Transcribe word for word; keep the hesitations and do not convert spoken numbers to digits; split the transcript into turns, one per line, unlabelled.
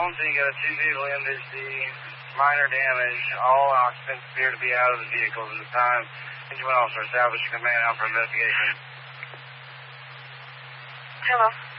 Home team got two vehicle M V C, minor damage. All occupants appear to be out of the vehicles at the time. Engine officer established command out for investigation.
Hello.